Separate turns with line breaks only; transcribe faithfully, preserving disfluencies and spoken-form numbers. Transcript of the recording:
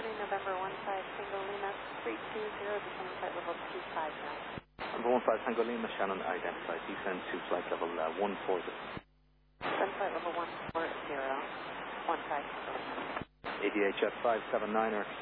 morning, November one five Tango Lima three two zero, descending flight level two five now.
Number one five Tango Lima, Shannon identified, descend to flight level uh, one forty.
Descend flight level one four zero, one five Tango Lima.
A D H F five seven nine,